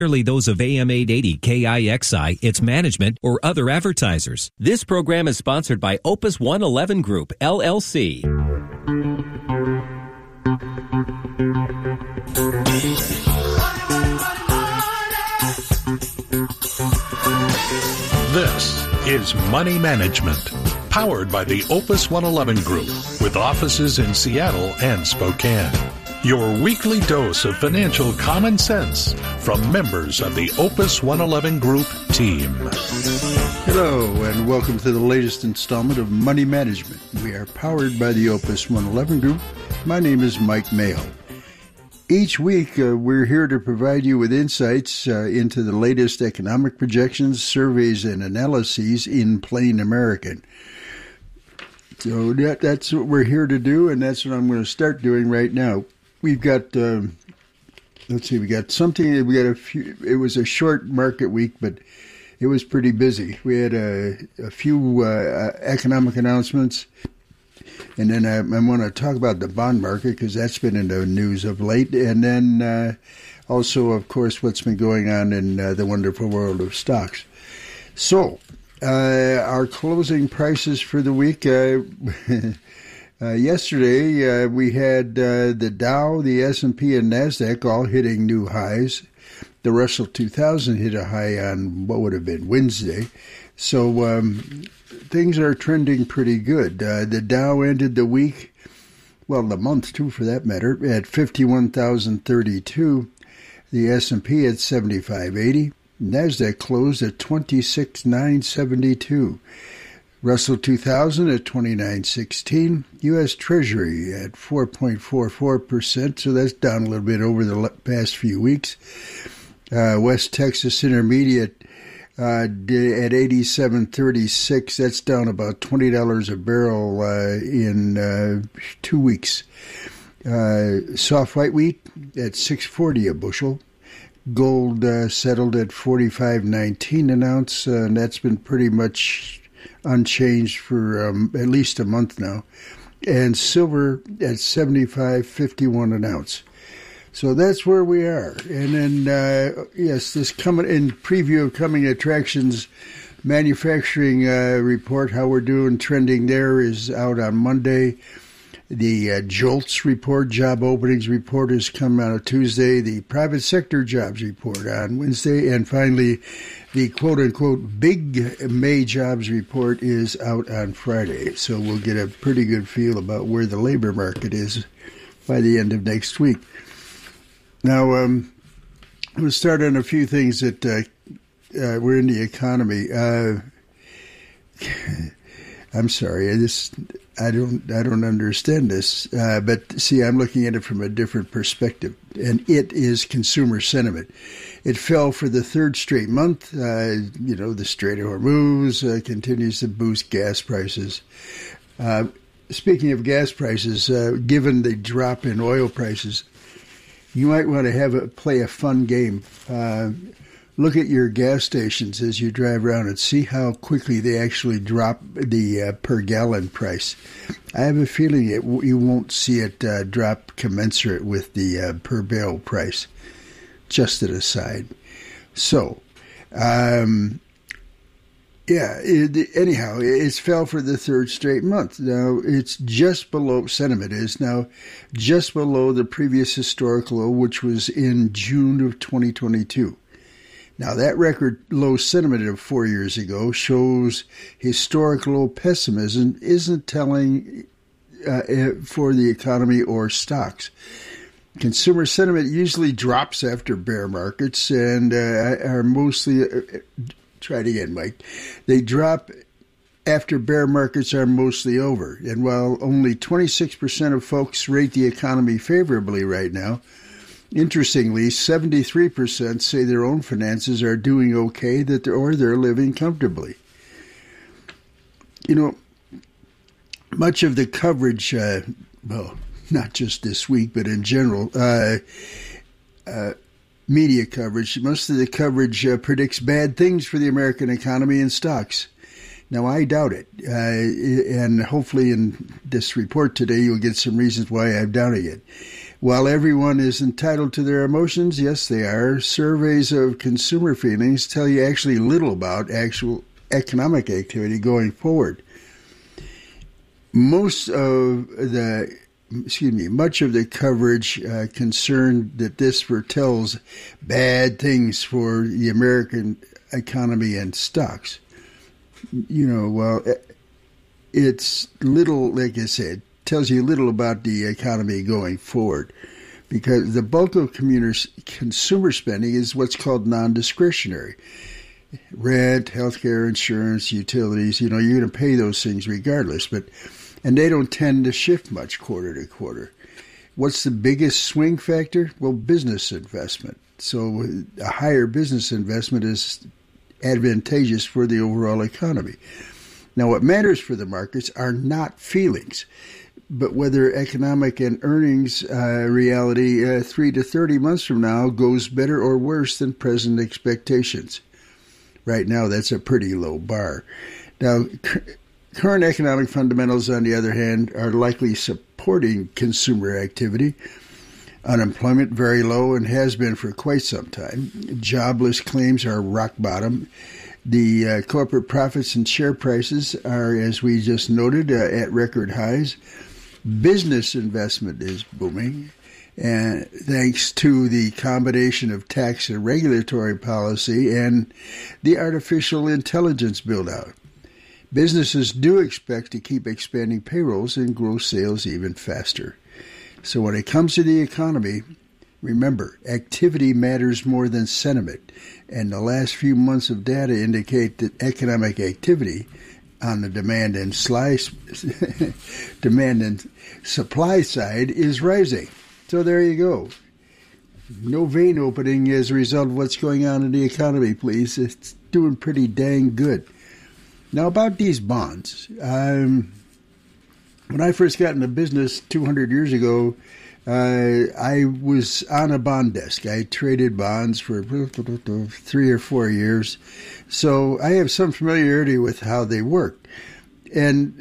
Merely those of AM 880 KIXI, its management, or other advertisers. This program is sponsored by Opus 111 Group, LLC. This is Money Management, powered by the Opus 111 Group, with offices in Seattle and Spokane. Your weekly dose of financial common sense from members of the Opus 111 Group team. Hello, and welcome to the latest installment of Money Management. We are powered by the Opus 111 Group. My name is Mike Mayo. Each week, we're here to provide you with insights into the latest economic projections, surveys, and analyses in plain American. So that's what we're here to do, and that's what I'm going to start doing right now. We've got, we got a few, it was a short market week, but it was pretty busy. We had a few economic announcements, and then I want to talk about the bond market because that's been in the news of late, and then also, of course, what's been going on in the wonderful world of stocks. So, our closing prices for the week, yesterday, we had the Dow, the S&P, and NASDAQ all hitting new highs. The Russell 2000 hit a high on what would have been Wednesday. So things are trending pretty good. The Dow ended the week, well, the month too for that matter, at 51,032. The S&P at 7580. NASDAQ closed at 26,972. Russell 2000 at 29.16, U.S. Treasury at 4.44%, so that's down a little bit over the past few weeks. West Texas Intermediate at 87.36, that's down about $20 a barrel in 2 weeks. Soft white wheat at $6.40 a bushel. Gold settled at $45.19 an ounce, and that's been pretty much unchanged for at least a month now, and silver at $75.51 an ounce. So that's where we are. And then, this coming in preview of coming attractions, manufacturing report, how we're doing, trending there is out on Monday. The JOLTS report, job openings report, is coming out on Tuesday. The private sector jobs report on Wednesday. And finally, the quote-unquote big May jobs report is out on Friday. So we'll get a pretty good feel about where the labor market is by the end of next week. Now, we'll start on a few things that were in the economy. I'm sorry, I don't understand this, but see, I'm looking at it from a different perspective, and it is consumer sentiment. It fell for the third straight month. The Strait of Hormuz continues to boost gas prices. Speaking of gas prices, given the drop in oil prices, you might want to play a fun game. Look at your gas stations as you drive around and see how quickly they actually drop the per gallon price. I have a feeling you won't see it drop commensurate with the per barrel price. Just an aside. So, anyhow, it's fell for the third straight month. Now, it's just below, sentiment is now just below the previous historical low, which was in June of 2022. Now, that record low sentiment of 4 years ago shows historic low pessimism isn't telling for the economy or stocks. Consumer sentiment usually drops after bear markets and are mostly, try it again, Mike. They drop after bear markets are mostly over. And while only 26% of folks rate the economy favorably right now, interestingly, 73% say their own finances are doing okay, or they're living comfortably. Much of the coverage, not just this week, but in general, media coverage, most of the coverage predicts bad things for the American economy and stocks. Now, I doubt it, and hopefully in this report today you'll get some reasons why I'm doubting it. While everyone is entitled to their emotions, yes, they are, surveys of consumer feelings tell you actually little about actual economic activity going forward. Much of the coverage concerned that this foretells bad things for the American economy and stocks. It's little, like I said, tells you little about the economy going forward, because the bulk of consumer spending is what's called non-discretionary. Rent, healthcare, insurance, utilities, you're going to pay those things regardless, and they don't tend to shift much quarter to quarter. What's the biggest swing factor? Well, business investment. So a higher business investment is advantageous for the overall economy. Now, what matters for the markets are not feelings, but whether economic and earnings reality 3 to 30 months from now goes better or worse than present expectations. Right now, that's a pretty low bar. Now, current economic fundamentals, on the other hand, are likely supporting consumer activity. Unemployment very low and has been for quite some time. Jobless claims are rock bottom. The corporate profits and share prices are, as we just noted, at record highs. Business investment is booming, and thanks to the combination of tax and regulatory policy and the artificial intelligence build-out. Businesses do expect to keep expanding payrolls and grow sales even faster. So when it comes to the economy, remember, activity matters more than sentiment, and the last few months of data indicate that economic activity on the demand and supply side is rising. So there you go. No vein opening as a result of what's going on in the economy, please. It's doing pretty dang good. Now, about these bonds. When I first got into business 200 years ago, I was on a bond desk. I traded bonds for 3 or 4 years. So I have some familiarity with how they work. And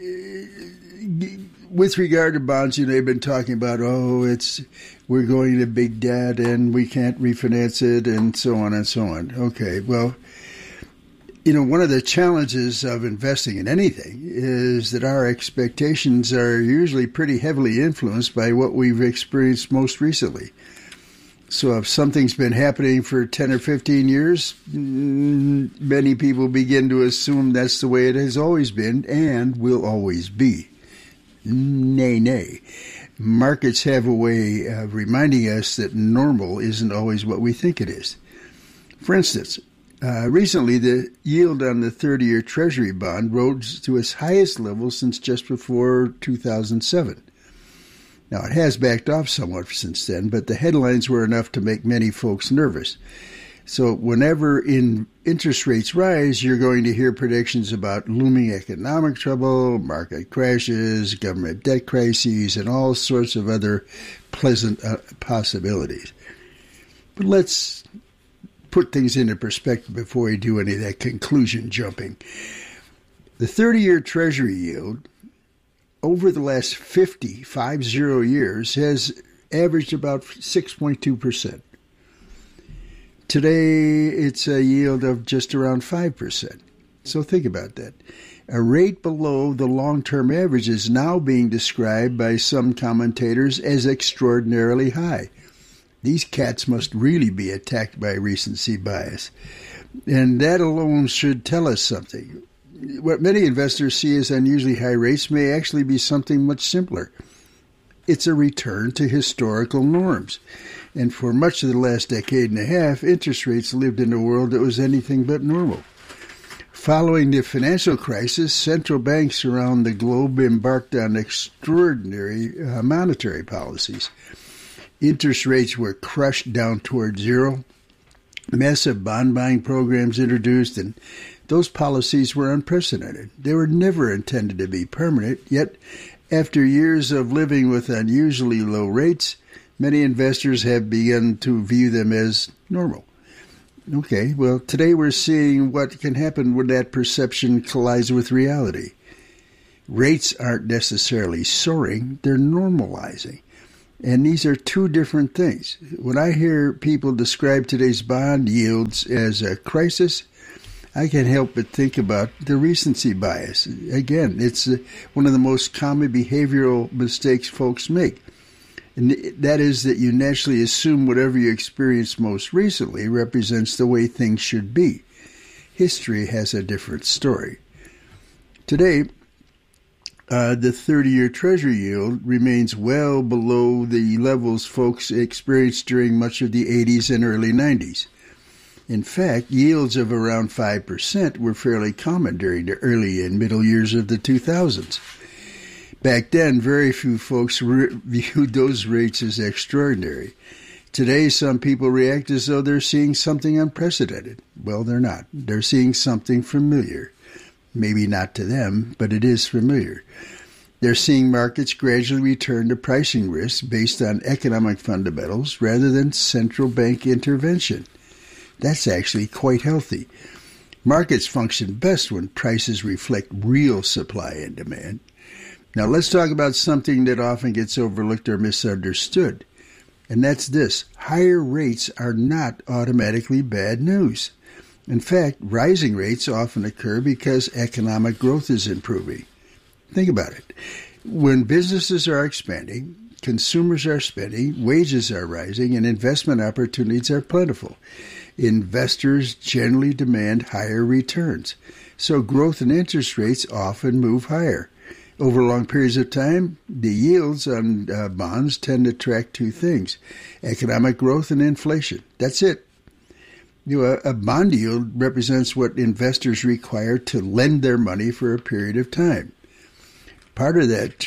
with regard to bonds, they've been talking about, we're going into big debt and we can't refinance it and so on and so on. Okay, well, one of the challenges of investing in anything is that our expectations are usually pretty heavily influenced by what we've experienced most recently. So if something's been happening for 10 or 15 years, many people begin to assume that's the way it has always been and will always be. Nay. Markets have a way of reminding us that normal isn't always what we think it is. For instance, recently the yield on the 30-year Treasury bond rose to its highest level since just before 2007. Now, it has backed off somewhat since then, but the headlines were enough to make many folks nervous. So whenever interest rates rise, you're going to hear predictions about looming economic trouble, market crashes, government debt crises, and all sorts of other pleasant possibilities. But let's put things into perspective before we do any of that conclusion jumping. The 30-year Treasury yield over the last 50 years has averaged about 6.2%. Today, it's a yield of just around 5%. So think about that. A rate below the long-term average is now being described by some commentators as extraordinarily high. These cats must really be attacked by recency bias. And that alone should tell us something. What many investors see as unusually high rates may actually be something much simpler. It's a return to historical norms. And for much of the last decade and a half, interest rates lived in a world that was anything but normal. Following the financial crisis, central banks around the globe embarked on extraordinary monetary policies. Interest rates were crushed down toward zero. Massive bond buying programs introduced, and those policies were unprecedented. They were never intended to be permanent, yet after years of living with unusually low rates, many investors have begun to view them as normal. Okay, well, today we're seeing what can happen when that perception collides with reality. Rates aren't necessarily soaring, they're normalizing. And these are two different things. When I hear people describe today's bond yields as a crisis, I can't help but think about the recency bias. Again, it's one of the most common behavioral mistakes folks make. And that is that you naturally assume whatever you experienced most recently represents the way things should be. History has a different story. Today, the 30-year Treasury yield remains well below the levels folks experienced during much of the 80s and early 90s. In fact, yields of around 5% were fairly common during the early and middle years of the 2000s. Back then, very few folks viewed those rates as extraordinary. Today, some people react as though they're seeing something unprecedented. Well, they're not. They're seeing something familiar. Maybe not to them, but it is familiar. They're seeing markets gradually return to pricing risk based on economic fundamentals rather than central bank intervention. That's actually quite healthy. Markets function best when prices reflect real supply and demand. Now let's talk about something that often gets overlooked or misunderstood, and that's this. Higher rates are not automatically bad news. In fact, rising rates often occur because economic growth is improving. Think about it. When businesses are expanding, consumers are spending, wages are rising, and investment opportunities are plentiful, investors generally demand higher returns. So growth in interest rates often move higher. Over long periods of time, the yields on bonds tend to track two things: economic growth and inflation. That's it. A bond yield represents what investors require to lend their money for a period of time. Part of that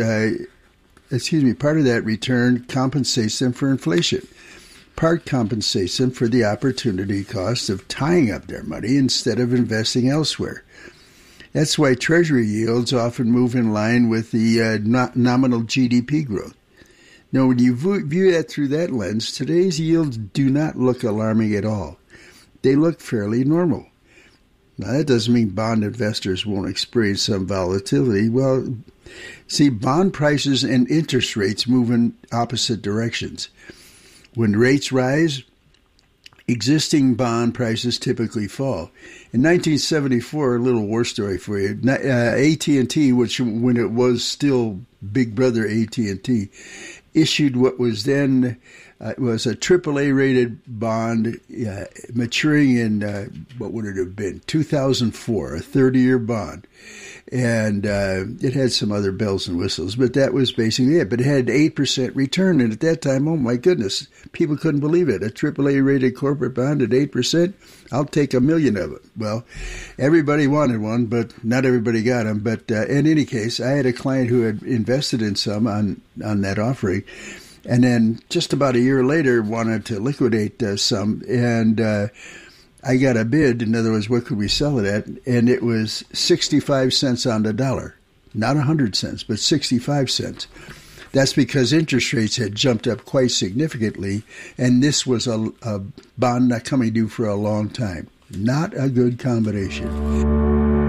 return compensates them for inflation. Part compensates them for the opportunity cost of tying up their money instead of investing elsewhere. That's why Treasury yields often move in line with the nominal GDP growth. Now, when you view that through that lens, today's yields do not look alarming at all. They look fairly normal. Now, that doesn't mean bond investors won't experience some volatility. Well, see, bond prices and interest rates move in opposite directions. When rates rise, existing bond prices typically fall. In 1974, a little war story for you, AT&T, which when it was still Big Brother AT&T, issued what was then was a AAA-rated bond maturing in, what would it have been, 2004, a 30-year bond. And it had some other bells and whistles, but that was basically it. But it had 8% return, and at that time, oh my goodness, people couldn't believe it. A AAA-rated corporate bond at 8%, I'll take 1 million of it. Well, everybody wanted one, but not everybody got them. But in any case, I had a client who had invested in some on that offering, and then just about a year later wanted to liquidate some, and I got a bid. In other words, what could we sell it at? And it was 65 cents on the dollar. Not 100 cents, but 65 cents. That's because interest rates had jumped up quite significantly, and this was a bond not coming due for a long time. Not a good combination.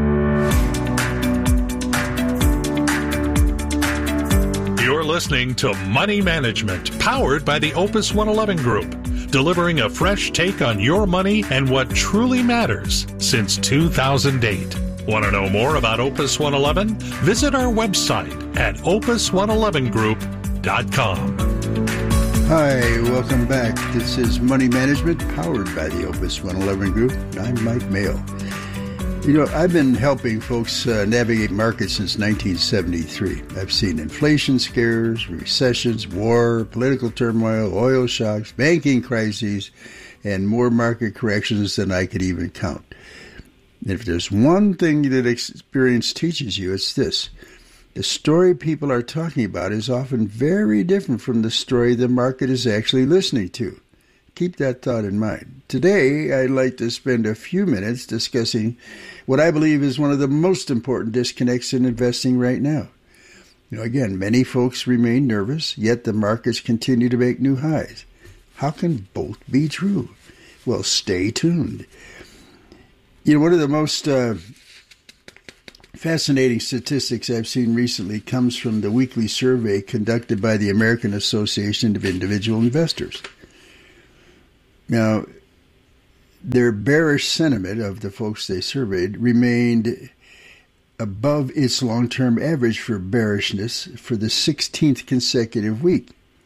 You're listening to Money Management, powered by the Opus 111 Group, delivering a fresh take on your money and what truly matters since 2008. Want to know more about Opus 111? Visit our website at opus111group.com. Hi, welcome back. This is Money Management, powered by the Opus 111 Group. I'm Mike Mayo. You know, I've been helping folks navigate markets since 1973. I've seen inflation scares, recessions, war, political turmoil, oil shocks, banking crises, and more market corrections than I could even count. And if there's one thing that experience teaches you, it's this. The story people are talking about is often very different from the story the market is actually listening to. Keep that thought in mind. Today, I'd like to spend a few minutes discussing what I believe is one of the most important disconnects in investing right now. You know, again, many folks remain nervous, yet the markets continue to make new highs. How can both be true? Well, stay tuned. You know, one of the most fascinating statistics I've seen recently comes from the weekly survey conducted by the American Association of Individual Investors. Now, their bearish sentiment of the folks they surveyed remained above its long-term average for bearishness for the 16th consecutive week.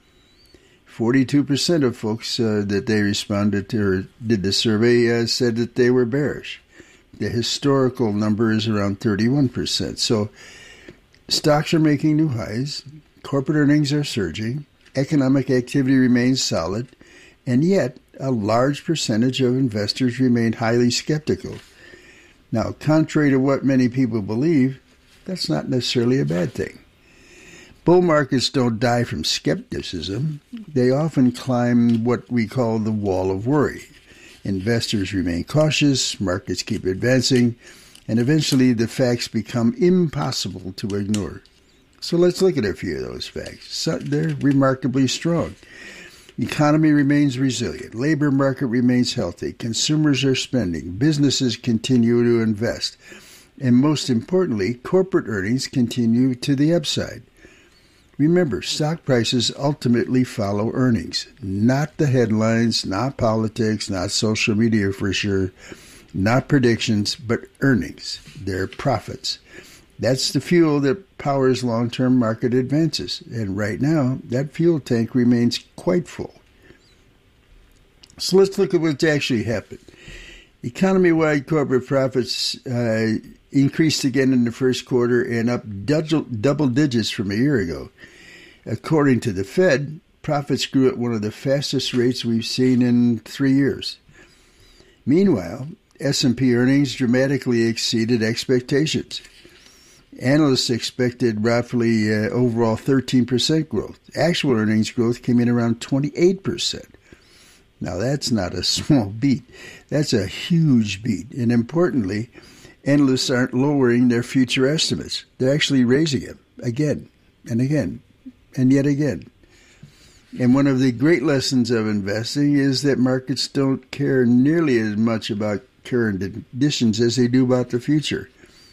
42% of folks that they responded to or did the survey said that they were bearish. The historical number is around 31%. So stocks are making new highs, corporate earnings are surging, economic activity remains solid, and yet a large percentage of investors remain highly skeptical. Now, contrary to what many people believe, that's not necessarily a bad thing. Bull markets don't die from skepticism. They often climb what we call the wall of worry. Investors remain cautious, markets keep advancing, and eventually the facts become impossible to ignore. So let's look at a few of those facts. They're remarkably strong. The economy remains resilient. Labor market remains healthy. Consumers are spending. Businesses continue to invest. And most importantly, corporate earnings continue to the upside. Remember, stock prices ultimately follow earnings, not the headlines, not politics, not social media for sure, not predictions, but earnings, their profits. That's the fuel that powers long-term market advances. And right now, that fuel tank remains quite full. So let's look at what's actually happened. Economy-wide corporate profits increased again in the first quarter and up double digits from a year ago. According to the Fed, profits grew at one of the fastest rates we've seen in 3 years. Meanwhile, S&P earnings dramatically exceeded expectations. Analysts expected roughly overall 13% growth. Actual earnings growth came in around 28%. Now, that's not a small beat. That's a huge beat. And importantly, analysts aren't lowering their future estimates. They're actually raising them again and again and yet again. And one of the great lessons of investing is that markets don't care nearly as much about current conditions as they do about the future.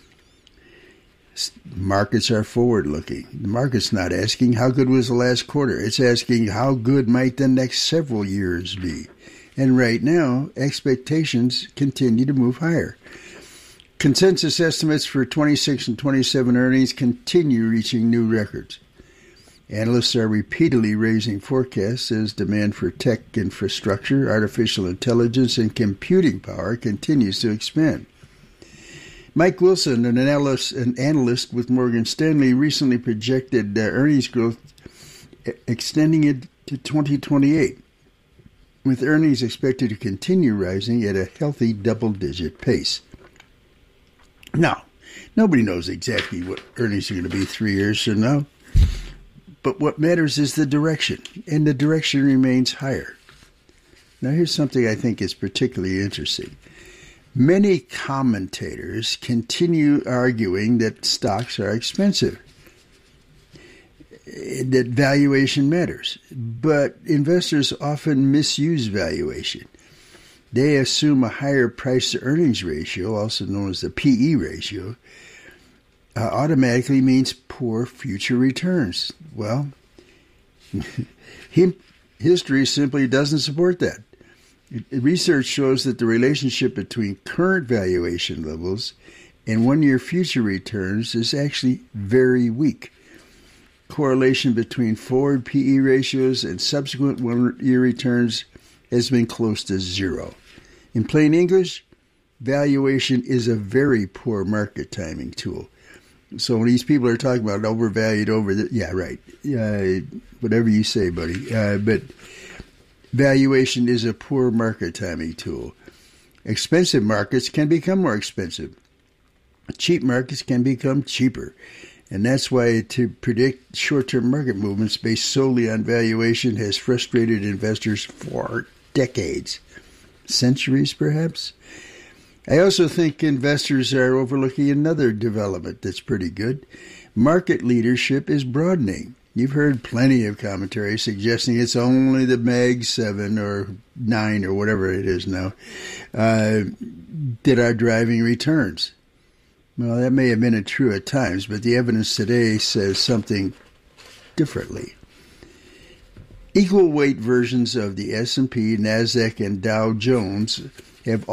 Markets are forward-looking. The market's not asking how good was the last quarter. It's asking how good might the next several years be. And right now, expectations continue to move higher. Consensus estimates for 26 and 27 earnings continue reaching new records. Analysts are repeatedly raising forecasts as demand for tech infrastructure, artificial intelligence, and computing power continues to expand. Mike Wilson, an analyst with Morgan Stanley, recently projected earnings growth extending it to 2028, with earnings expected to continue rising at a healthy double-digit pace. Now, nobody knows exactly what earnings are going to be 3 years from now, but what matters is the direction, and the direction remains higher. Now, here's something I think is particularly interesting. Many commentators continue arguing that stocks are expensive, that valuation matters, but investors often misuse valuation. They assume a higher price-to-earnings ratio, also known as the PE ratio, automatically means poor future returns. Well, history simply doesn't support that. Research shows that the relationship between current valuation levels and one-year future returns is actually very weak. Correlation between forward PE ratios and subsequent one-year returns has been close to zero. In plain English, valuation is a very poor market timing tool. So when these people are talking about overvalued, whatever you say, buddy. But valuation is a poor market timing tool. Expensive markets can become more expensive. Cheap markets can become cheaper. And that's why to predict short-term market movements based solely on valuation has frustrated investors for decades. Centuries, perhaps? I also think investors are overlooking another development that's pretty good. Market leadership is broadening. You've heard plenty of commentary suggesting it's only the Mag 7 or 9 or whatever it is now that are driving returns. Well, that may have been true at times, but the evidence today says something differently. Equal weight versions of the S&P, NASDAQ, and Dow Jones have